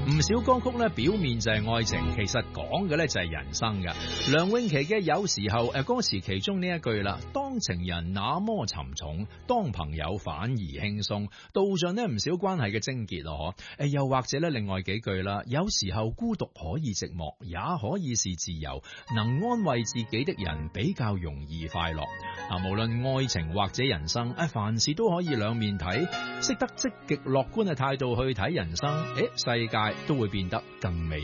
唔少歌曲咧表面就係愛情，其實講嘅咧就係人生噶。梁詠琪嘅有時候歌詞其中呢一句啦，當情人那麼沉重，當朋友反而輕鬆，道盡呢唔少關係嘅症結咯。又或者咧另外幾句啦，有時候孤獨可以寂寞，也可以是自由，能安慰自己的人比較容易快樂。無論愛情或者人生，凡事都可以兩面睇，識得積極樂觀嘅態度去睇人生，世界都會變得更美。